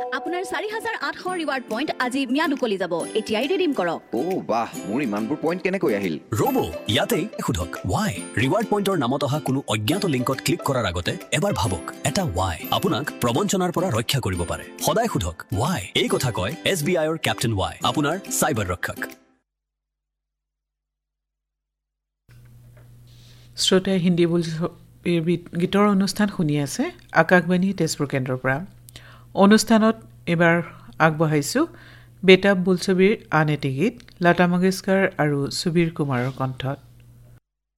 আপোনাৰ 4800 reward point আজি ম্যাদ উকলি যাব এতিয়াই ৰিডিম কৰক বাহ মোৰ ইমানবোৰ পইণ্ট কেনেকৈ আহিল ৰব ইয়াতে খুধক why ৰিৱাৰ্ড পইণ্টৰ নামত অহা কোনো অজ্ঞাত লিংকত ক্লিক কৰাৰ আগতে এবাৰ ভাবক এটা why আপোনাক প্ৰবঞ্চনাৰ পৰা ৰক্ষা কৰিব পাৰে সদায় খুধক why এই কথা কয় SBI ৰ কেপ্টেইন why আপোনাৰ সাইবাৰ ৰক্ষক শ্ৰোতা হিন্দী গীতৰ অনুষ্ঠান শুনি আছে আকাশবাণী তেজপুৰ কেন্দ্ৰৰ পৰা অনুষ্ঠানত এবাৰ আগবঢ়াইছোঁ বেতাব বোলছবিৰ আন এটি গীত লতা মংগেশকাৰ আৰু সুবীৰ কুমাৰৰ কণ্ঠত